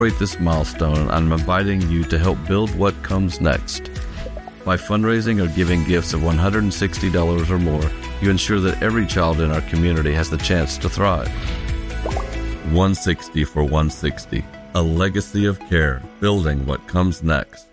Celebrate this milestone, I'm inviting you to help build what comes next. By fundraising or giving gifts of $160 or more, you ensure that every child in our community has the chance to thrive. 160 for 160, a legacy of care, building what comes next.